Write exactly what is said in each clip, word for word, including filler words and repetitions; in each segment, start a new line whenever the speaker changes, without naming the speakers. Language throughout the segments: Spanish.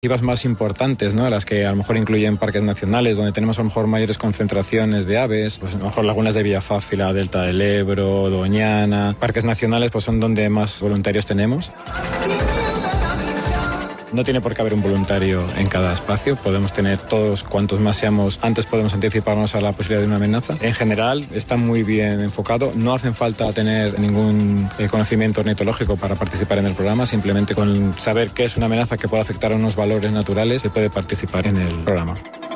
I V As más importantes, ¿no? Las que a lo mejor incluyen parques nacionales, donde tenemos a lo mejor mayores concentraciones de aves, pues a lo mejor lagunas de Villafáfila, Delta del Ebro, Doñana. Parques nacionales pues son donde más voluntarios tenemos. No tiene por qué haber un voluntario en cada espacio, podemos tener todos cuantos más seamos, antes podemos anticiparnos a la posibilidad de una amenaza. En general está muy bien enfocado, no hace falta tener ningún eh, conocimiento ornitológico para participar en el programa, simplemente con saber qué es una amenaza que puede afectar a unos valores naturales se puede participar en el programa.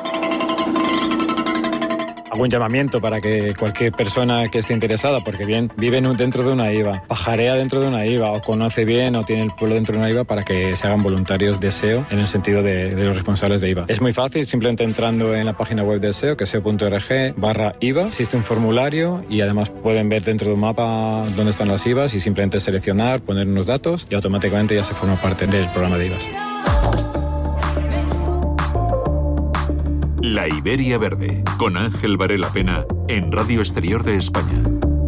Hago un llamamiento para que cualquier persona que esté interesada, porque bien vive dentro de una I V A, pajarea dentro de una I V A o conoce bien o tiene el pueblo dentro de una I V A, para que se hagan voluntarios de S E O en el sentido de, de los responsables de I V A. Es muy fácil, simplemente entrando en la página web de S E O, que es seo punto org barra I V A. Existe un formulario y además pueden ver dentro de un mapa dónde están las I V As y simplemente seleccionar, poner unos datos y automáticamente ya se forma parte del programa de I V As.
La Iberia Verde, con Ángel Varela Pena, en Radio Exterior de España.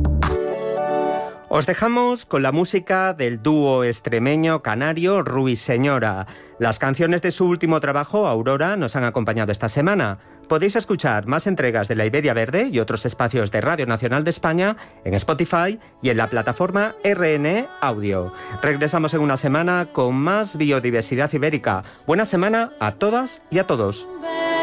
Os dejamos con la música del dúo extremeño canario Ruiseñora. Las canciones de su último trabajo, Aurora, nos han acompañado esta semana. Podéis escuchar más entregas de La Iberia Verde y otros espacios de Radio Nacional de España en Spotify y en la plataforma R N Audio. Regresamos en una semana con más biodiversidad ibérica. Buena semana a todas y a todos.